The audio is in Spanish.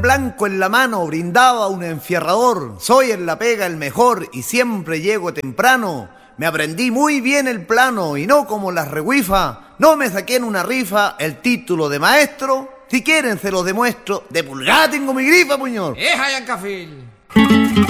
blanco en la mano brindaba un enfierrador. Soy en la pega el mejor y siempre llego temprano. Me aprendí muy bien el plano y no como las reguifas. No me saqué en una rifa el título de maestro. Si quieren se los demuestro. De pulgada tengo mi grifa, puñor. ¡Eja, Yancafil!